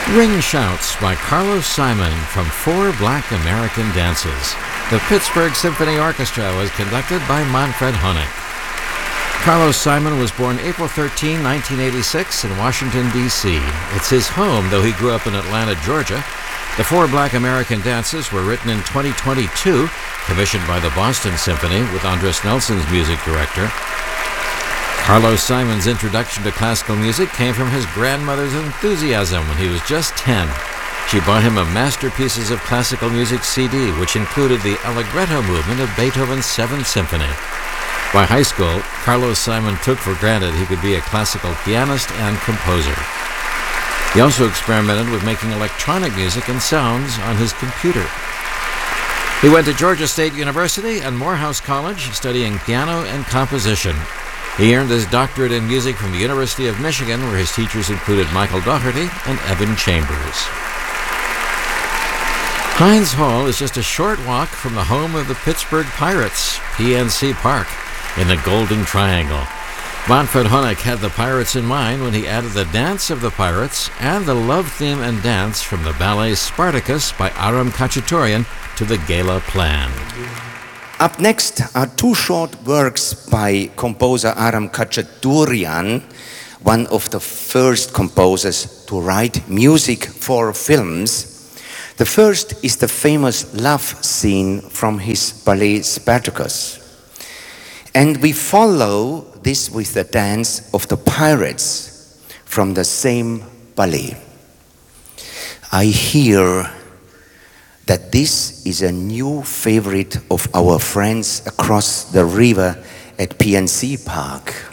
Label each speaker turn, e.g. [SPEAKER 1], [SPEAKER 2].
[SPEAKER 1] Ring Shouts by Carlos Simon from Four Black American Dances. The Pittsburgh Symphony Orchestra was conducted by Manfred Honeck. Carlos Simon was born April 13, 1986 in Washington, D.C. It's his home, though he grew up in Atlanta, Georgia. The Four Black American Dances were written in 2022, commissioned by the Boston Symphony with Andres Nelson's music director. Carlos Simon's introduction to classical music came from his grandmother's enthusiasm when he was just 10. She bought him a Masterpieces of Classical Music CD, which included the Allegretto movement of Beethoven's Seventh Symphony. By high school, Carlos Simon took for granted he could be a classical pianist and composer. He also experimented with making electronic music and sounds on his computer. He went to Georgia State University and Morehouse College, studying piano and composition. He earned his doctorate in music from the University of Michigan, where his teachers included Michael Dougherty and Evan Chambers. Heinz Hall is just a short walk from the home of the Pittsburgh Pirates, PNC Park, in the Golden Triangle. Manfred Honeck had the Pirates in mind when he added the Dance of the Pirates and the love theme and dance from the ballet Spartacus by Aram Khachaturian to the Gala Plan.
[SPEAKER 2] Up next are two short works by composer Aram Khachaturian, one of the first composers to write music for films. The first is the famous love scene from his ballet Spartacus. And we follow this with the dance of the pirates from the same ballet. I hear that this is a new favorite of our friends across the river at PNC Park.